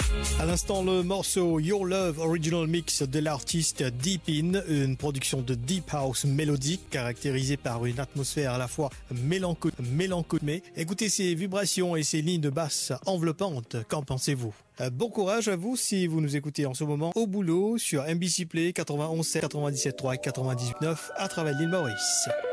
À l'instant, le morceau Your Love Original Mix de l'artiste Deep In, une production de Deep House mélodique caractérisée par une atmosphère à la fois mélancolique. Écoutez ces vibrations et ces lignes de basse enveloppantes, qu'en pensez-vous? Bon courage à vous si vous nous écoutez en ce moment au boulot sur MBC Play 91.7, 97.3 et 98.9 à travers l'île Maurice.